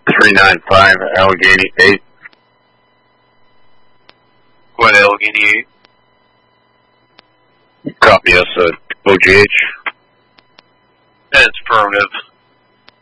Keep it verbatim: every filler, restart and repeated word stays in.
three nine five, Allegheny eight. What, Allegheny eight? Copy us at O G H. That's affirmative.